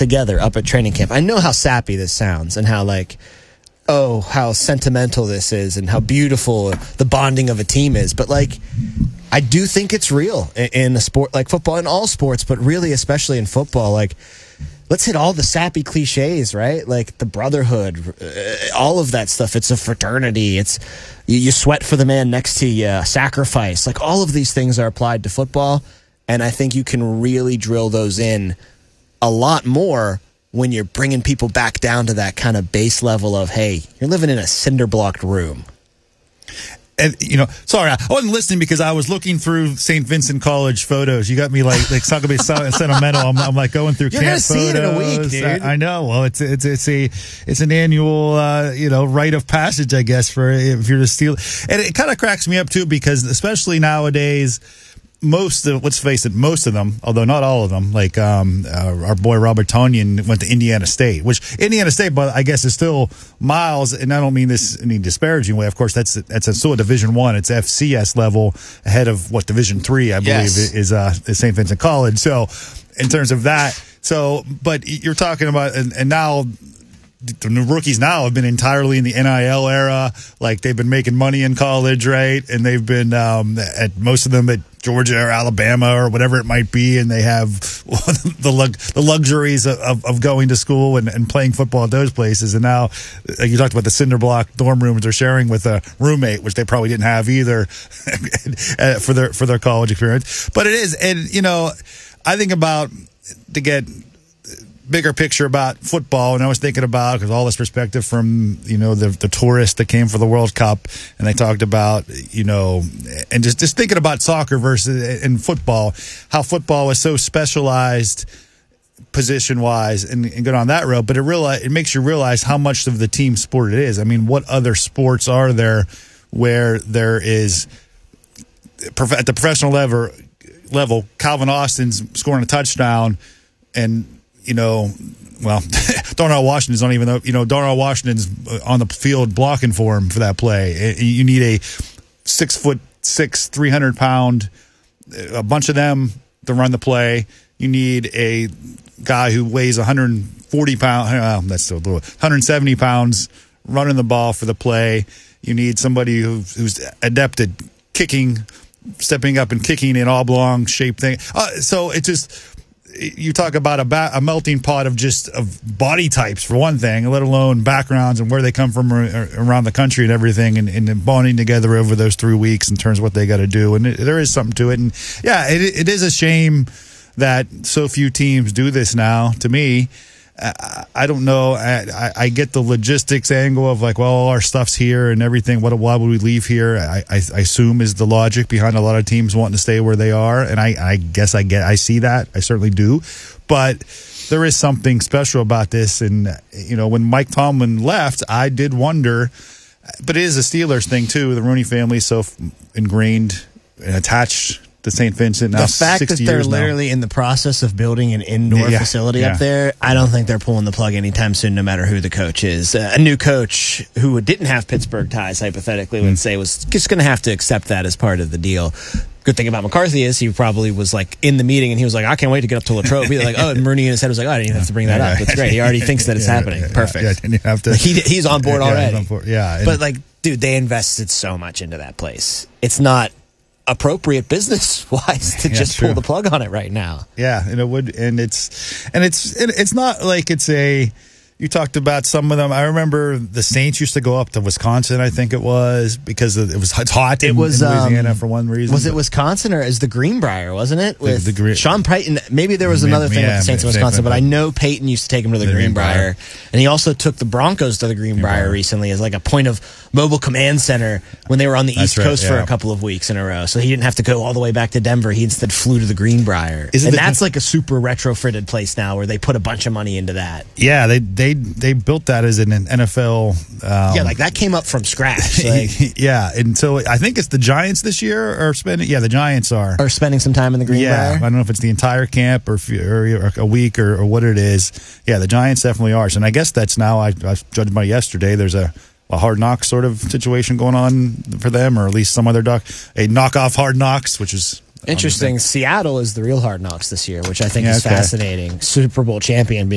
together up at training camp. I know how sappy this sounds and how how sentimental this is and how beautiful the bonding of a team is. But I do think it's real in a sport like football, in all sports, but really especially in football. Let's hit all the sappy cliches, right? Like the brotherhood, all of that stuff. It's a fraternity. It's you sweat for the man next to you, sacrifice. All of these things are applied to football, and I think you can really drill those in a lot more when you're bringing people back down to that kind of base level of, hey, you're living in a cinder-blocked room. And, sorry, I wasn't listening because I was looking through St. Vincent College photos. You got me talking about sentimental. I'm going through camp photos. You're going to see it in a week, dude. I know. Well, it's an annual, rite of passage, I guess, for if you're to steal. And it kind of cracks me up too because especially nowadays, most of them, although not all of them, our boy Robert Tonyan went to Indiana State, which Indiana State, but I guess is still miles, and I don't mean this in any disparaging way. Of course, that's still a Division I. It's FCS level ahead of what Division III, I believe, is St. Vincent College. So, in terms of that, but you're talking about, and now the new rookies now have been entirely in the NIL era. They've been making money in college, right? And they've been at most of them at Georgia or Alabama or whatever it might be, and they have the luxuries of going to school and playing football at those places. And now, you talked about the cinder block dorm rooms they're sharing with a roommate, which they probably didn't have either for their college experience. But it is, and I think about to get bigger picture about football, and I was thinking about, because all this perspective from the tourists that came for the World Cup, and they talked about and just thinking about soccer versus in football, how football is so specialized position wise and get on that road, but it makes you realize how much of the team sport it is. I mean, what other sports are there where there is at the professional level Calvin Austin's scoring a touchdown and Darnell Washington's not even though Darnell Washington's on the field blocking for him for that play. You need a 6'6", 300-pound, a bunch of them to run the play. You need a guy who weighs 140 pounds. That's still 170 pounds running the ball for the play. You need somebody who's adept at kicking, stepping up and kicking an oblong shaped thing. So it just. You talk about a melting pot of body types for one thing, let alone backgrounds and where they come from around the country and everything, and bonding together over those 3 weeks in terms of what they got to do. And there is something to it. And yeah, it is a shame that so few teams do this now. To me, I don't know. I get the logistics angle of all our stuff's here and everything. Why would we leave here? I assume is the logic behind a lot of teams wanting to stay where they are, and I guess I see that. I certainly do, but there is something special about this. And when Mike Tomlin left, I did wonder. But it is a Steelers thing too. The Rooney family is so ingrained and attached to St. Vincent now. The fact that they're literally in the process of building an indoor facility up there, I don't think they're pulling the plug anytime soon, no matter who the coach is. A new coach who didn't have Pittsburgh ties, hypothetically, would say was just going to have to accept that as part of the deal. Good thing about McCarthy is he probably was in the meeting and he was like, I can't wait to get up to Latrobe. He's like, and Rooney in his head was like, I didn't even have to bring that up. That's great. He already thinks that it's happening. Perfect. You have to, he's on board already. On board. Yeah. But dude, they invested so much into that place. It's not appropriate business wise to just pull the plug on it right now. Yeah, and it would, and it's not like it's a. You talked about some of them. I remember the Saints used to go up to Wisconsin, I think it was, because it's hot in Louisiana for one reason. Was it Wisconsin or is the Greenbrier, wasn't it? With Sean Payton. Maybe there was another thing with the Saints in Wisconsin, but I know Payton used to take him to the Greenbrier. And he also took the Broncos to the Greenbrier recently as a point of mobile command center when they were on the East Coast for a couple of weeks in a row. So he didn't have to go all the way back to Denver. He instead flew to the Greenbrier. And that's a super retrofitted place now where they put a bunch of money into that. Yeah, they built that as an NFL. That came up from scratch. Yeah, and so I think it's the Giants this year are spending. Yeah, the Giants are spending some time in the Greenbrier. Yeah, I don't know if it's the entire camp or a week or what it is. Yeah, the Giants definitely are. And I guess that's now. I judged by yesterday. There's a Hard Knocks sort of situation going on for them, or at least some other a knockoff Hard Knocks, which is. Interesting. Seattle is the real Hard Knocks this year, which I think is fascinating. Super Bowl champion being